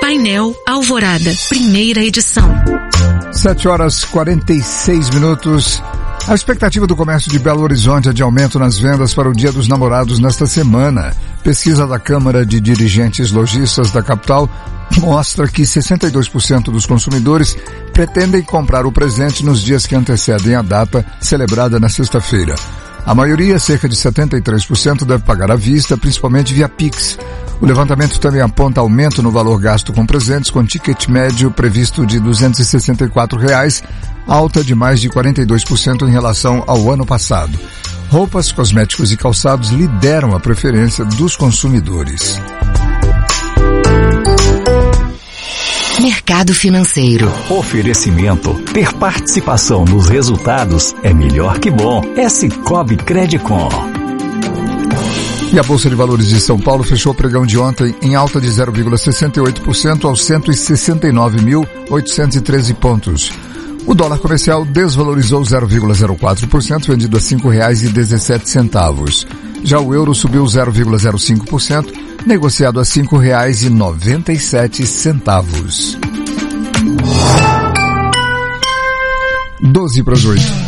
Painel Alvorada, primeira edição. 7h46. A expectativa do comércio de Belo Horizonte é de aumento nas vendas para o Dia dos Namorados nesta semana. Pesquisa da Câmara de Dirigentes Lojistas da capital mostra que 62% dos consumidores pretendem comprar o presente nos dias que antecedem a data celebrada na sexta-feira. A maioria, cerca de 73%, deve pagar à vista, principalmente via Pix. O levantamento também aponta aumento no valor gasto com presentes, com ticket médio previsto de R$ 264, alta de mais de 42% em relação ao ano passado. Roupas, cosméticos e calçados lideram a preferência dos consumidores. Mercado financeiro. Oferecimento. Ter participação nos resultados é melhor que bom. É Sicoob Credicom. E a Bolsa de Valores de São Paulo fechou o pregão de ontem em alta de 0,68% aos 169.813 pontos. O dólar comercial desvalorizou 0,04%, vendido a R$ 5,17. Já o euro subiu 0,05%, negociado a R$ 5,97. 7:12.